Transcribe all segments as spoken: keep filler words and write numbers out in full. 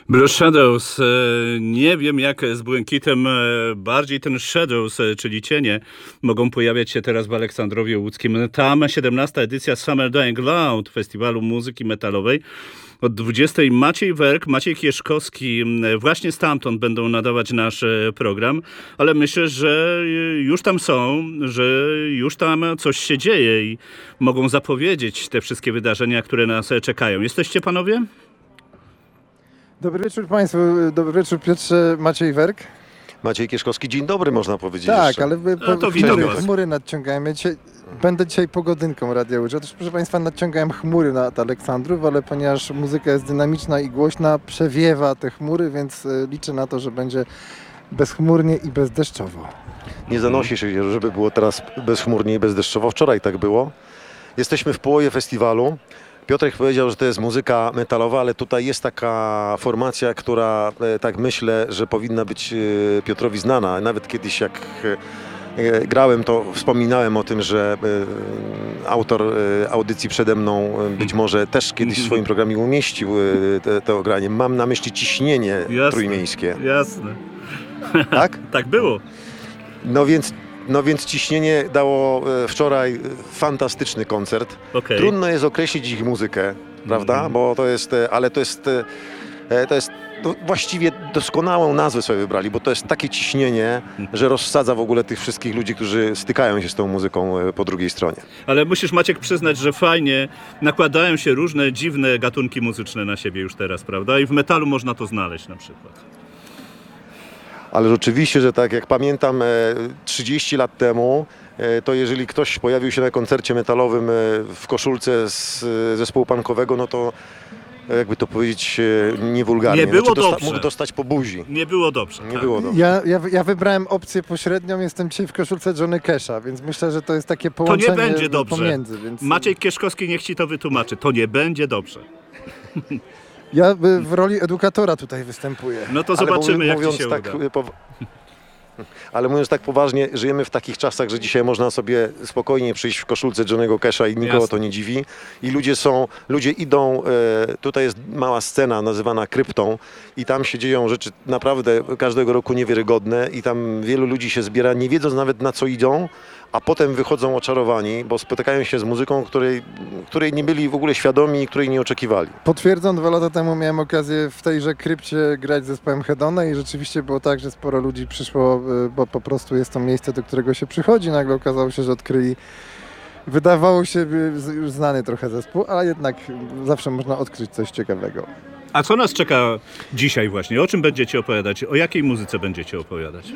Blue Shadows, nie wiem jak z Błękitem, bardziej ten Shadows, czyli cienie, mogą pojawiać się teraz w Aleksandrowie Łódzkim. Tam siedemnasta edycja Summer Dying Loud, festiwalu muzyki metalowej. Od dwudziestej Maciej Werk, Maciej Kieszkowski, właśnie stamtąd będą nadawać nasz program, ale myślę, że już tam są, że już tam coś się dzieje i mogą zapowiedzieć te wszystkie wydarzenia, które nas czekają. Jesteście panowie? Dobry wieczór Państwu, dobry wieczór Piotrze, Maciej Werk. Maciej Kieszkowski, dzień dobry można powiedzieć. Tak, jeszcze. ale wy, No to chmury, witam was. chmury nadciągają. Ja dzisiaj, będę dzisiaj pogodynką Radia Łódź. Otóż proszę Państwa, nadciągałem chmury nad Aleksandrów, ale ponieważ muzyka jest dynamiczna i głośna, przewiewa te chmury, więc liczę na to, że będzie bezchmurnie i bezdeszczowo. Nie zanosi się, żeby było teraz bezchmurnie i bezdeszczowo. Wczoraj tak było. Jesteśmy w połowie festiwalu. Piotrek powiedział, że to jest muzyka metalowa, ale tutaj jest taka formacja, która tak myślę, że powinna być Piotrowi znana. Nawet kiedyś jak grałem, to wspominałem o tym, że autor audycji przede mną być może też kiedyś w swoim programie umieścił te, to granie. Mam na myśli Ciśnienie Jasne, trójmiejskie. Jasne. Tak? Tak było. No więc, no więc Ciśnienie dało wczoraj fantastyczny koncert. Okay. Trudno jest określić ich muzykę, prawda? Mm. Bo to jest, ale to jest, to jest to właściwie doskonałą nazwę sobie wybrali, bo to jest takie ciśnienie, że rozsadza w ogóle tych wszystkich ludzi, którzy stykają się z tą muzyką po drugiej stronie. Ale musisz, Maciek, przyznać, że fajnie nakładają się różne dziwne gatunki muzyczne na siebie już teraz, prawda? I w metalu można to znaleźć na przykład. Ale rzeczywiście, że tak jak pamiętam trzydzieści lat temu, to jeżeli ktoś pojawił się na koncercie metalowym w koszulce z zespołu punkowego, no to jakby to powiedzieć niewulgarnie. Nie było znaczy, dosta- dobrze. mógł dostać po buzi. Nie było dobrze. Nie tak. było dobrze. Ja, ja, ja wybrałem opcję pośrednią, jestem dzisiaj w koszulce Johnny Casha, więc myślę, że to jest takie To połączenie nie będzie dobrze. pomiędzy. Więc... Maciej Kieszkowski niech ci to wytłumaczy. To nie będzie dobrze. Ja w roli edukatora tutaj występuję. No to Ale zobaczymy, mówi- jak mówiąc ci się tak, uda. po- Ale mówiąc tak poważnie, żyjemy w takich czasach, że dzisiaj można sobie spokojnie przyjść w koszulce Johnny'ego Casha i nikogo Jasne. to nie dziwi. I ludzie są, ludzie idą, e, tutaj jest mała scena nazywana kryptą i tam się dzieją rzeczy naprawdę każdego roku niewiarygodne i tam wielu ludzi się zbiera, nie wiedząc nawet na co idą, a potem wychodzą oczarowani, bo spotykają się z muzyką, której, której nie byli w ogóle świadomi i której nie oczekiwali. Potwierdzam, dwa lata temu miałem okazję w tejże krypcie grać z zespołem Hedona i rzeczywiście było tak, że sporo ludzi przyszło, bo po prostu jest to miejsce, do którego się przychodzi. Nagle okazało się, że odkryli, wydawało się już znany trochę zespół, ale jednak zawsze można odkryć coś ciekawego. A co nas czeka dzisiaj właśnie? O czym będziecie opowiadać? O jakiej muzyce będziecie opowiadać?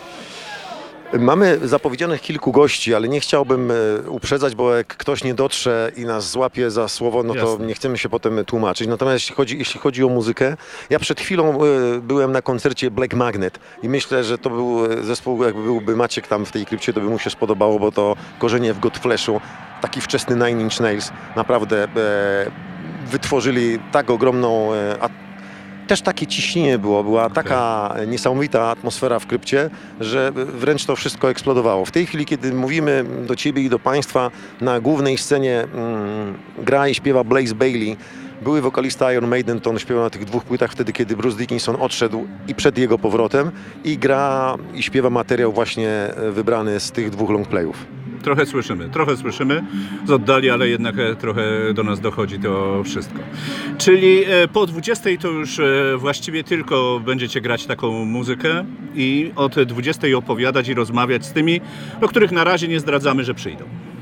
Mamy zapowiedzianych kilku gości, ale nie chciałbym e, uprzedzać, bo jak ktoś nie dotrze i nas złapie za słowo, no to Jasne. nie chcemy się potem tłumaczyć. Natomiast jeśli chodzi, jeśli chodzi o muzykę, ja przed chwilą e, byłem na koncercie Black Magnet i myślę, że to był zespół, jakby byłby Maciek tam w tej krypcie, to by mu się spodobało, bo to korzenie w Godfleshu, taki wczesny Nine Inch Nails, naprawdę e, wytworzyli tak ogromną e, at- Też takie ciśnienie było, była taka niesamowita atmosfera w krypcie, że wręcz to wszystko eksplodowało. W tej chwili, kiedy mówimy do Ciebie i do Państwa, na głównej scenie mm, gra i śpiewa Blaze Bayley. Były wokalista Iron Maiden, to on śpiewał na tych dwóch płytach wtedy, kiedy Bruce Dickinson odszedł i przed jego powrotem i gra i śpiewa materiał właśnie wybrany z tych dwóch longplayów. Trochę słyszymy, trochę słyszymy z oddali, ale jednak trochę do nas dochodzi to wszystko. Czyli po dwudziestej to już właściwie tylko będziecie grać taką muzykę i od dwudziestej opowiadać i rozmawiać z tymi, o których na razie nie zdradzamy, że przyjdą.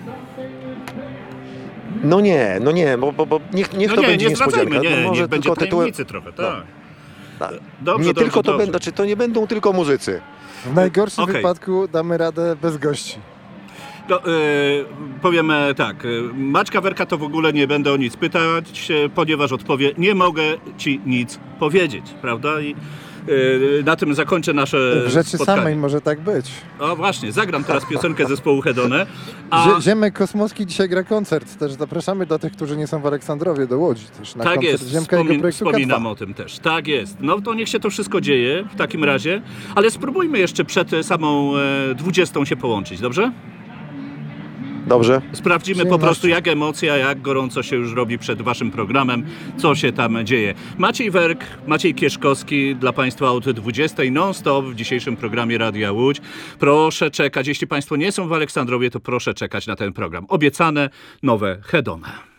No nie, no nie, bo, bo, bo niech, niech No to nie, będzie nie niespodzianka. zdradzajmy, nie, No może niech będzie tylko tytułem- tajemnicy trochę, tak. No. Tak. Dobrze, nie dobrze, tylko to dobrze. będą, czy to nie będą tylko muzycy. W najgorszym Okej. wypadku damy radę bez gości. No, yy, powiem e, tak, yy, Maćka Werka to w ogóle nie będę o nic pytać, e, ponieważ odpowie, nie mogę ci nic powiedzieć, prawda? I yy, na tym zakończę nasze W rzeczy spotkanie. samej może tak być. O właśnie, zagram teraz piosenkę zespołu Hedone. A Zie- Ziemek Kosmowski dzisiaj gra koncert. Też zapraszamy dla tych, którzy nie są w Aleksandrowie, do Łodzi też na tak koncert jest, Ziemka i jego wspomin- projektu K wspominam dwa. o tym też. Tak jest. No to niech się to wszystko dzieje w takim razie, ale spróbujmy jeszcze przed samą e, dwudziestą się połączyć, dobrze? Dobrze? Sprawdzimy po prostu, jak emocja, jak gorąco się już robi przed waszym programem, co się tam dzieje. Maciej Werk, Maciej Kieszkowski dla Państwa od dwudziestej non-stop w dzisiejszym programie Radia Łódź. Proszę czekać, jeśli Państwo nie są w Aleksandrowie, to proszę czekać na ten program. Obiecane nowe Hedone.